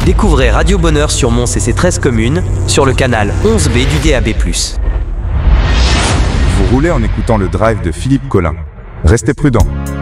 Découvrez Radio Bonheur sur Mons et ses 13 communes, sur le canal 11B du DAB+. Vous roulez en écoutant le drive de Philippe Collin. Restez prudent.